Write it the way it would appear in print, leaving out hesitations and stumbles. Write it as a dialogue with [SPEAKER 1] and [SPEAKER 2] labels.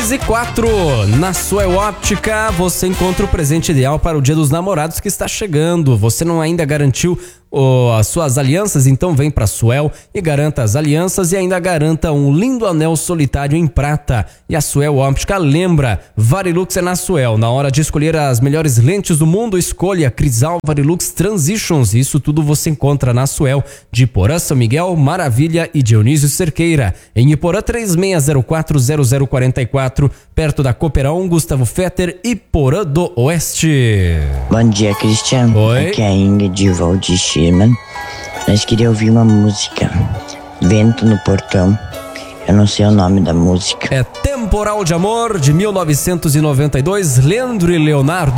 [SPEAKER 1] 11:04. Na Suel Óptica você encontra o presente ideal para o Dia dos Namorados que está chegando. Você não ainda garantiu as suas alianças? Então vem pra Suel e garanta as alianças e ainda garanta um lindo anel solitário em prata. E a Suel Óptica lembra, Varilux é na Suel. Na hora de escolher as melhores lentes do mundo, escolha Crisal Varilux Transitions. Isso tudo você encontra na Suel de Iporã, São Miguel, Maravilha e Dionísio Cerqueira. Em Iporã 36040044, perto da Cooperão, Gustavo Fetter, Iporã do Oeste.
[SPEAKER 2] Bom dia, Cristiano.
[SPEAKER 1] Oi.
[SPEAKER 2] Aqui é a Ingrid de Valdir Schirman. Nós queríamos ouvir uma música, Vento no Portão. Eu não sei o nome da música.
[SPEAKER 1] É Temporal de Amor, de 1992, Leandro e Leonardo.